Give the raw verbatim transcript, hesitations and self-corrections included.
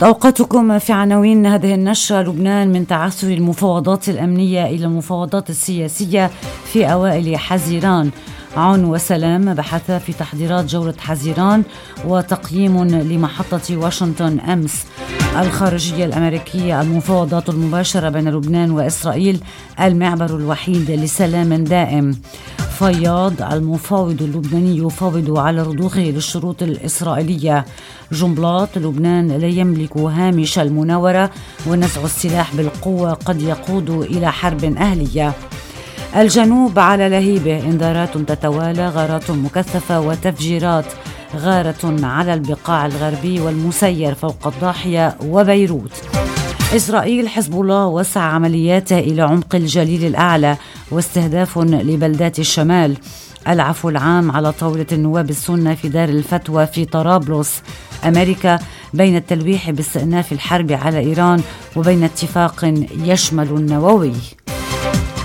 أوقاتكم في عناوين هذه النشرة. لبنان من تعثر المفاوضات الأمنية إلى المفاوضات السياسية في أوائل حزيران. عون وسلام بحث في تحضيرات جولة حزيران وتقييم لمحطة واشنطن أمس. الخارجية الأمريكية: المفاوضات المباشرة بين لبنان وإسرائيل المعبر الوحيد لسلام دائم. فياض: المفاوض اللبناني يفاوض على رضوخه للشروط الإسرائيلية. جنبلاط: لبنان لا يملك هامش المناورة ونزع السلاح بالقوة قد يقود إلى حرب أهلية. الجنوب على لهيبة: انذارات تتوالى، غارات مكثفة وتفجيرات. غارة على البقاع الغربي والمسير فوق الضاحية وبيروت. إسرائيل: حزب الله وسع عملياته إلى عمق الجليل الأعلى واستهداف لبلدات الشمال. العفو العام على طاولة النواب السنة في دار الفتوى في طرابلس. أمريكا بين التلويح باستئناف الحرب على إيران وبين اتفاق يشمل النووي.